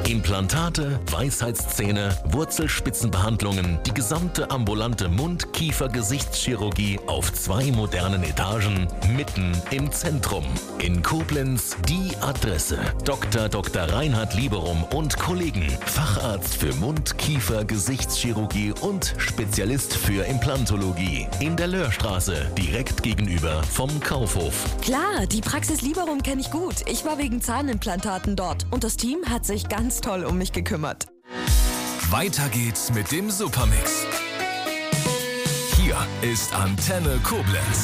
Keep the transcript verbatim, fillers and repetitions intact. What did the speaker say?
Implantate, Weisheitszähne, Wurzelspitzenbehandlungen, die gesamte ambulante Mund-Kiefer-Gesichtschirurgie auf zwei modernen Etagen, mitten im Zentrum. In Koblenz die Adresse. Doktor Doktor Reinhard Lieberum und Kollegen. Facharzt für Mund-Kiefer-Gesichtschirurgie und Spezialist für Implantologie. In der Löhrstraße, direkt gegenüber vom Kaufhof. Klar, die Praxis Lieberum kenne ich gut. Ich war wegen Zahnimplantaten dort und das Team hat sich ganz toll um mich gekümmert. Weiter geht's mit dem Supermix. Hier ist Antenne Koblenz.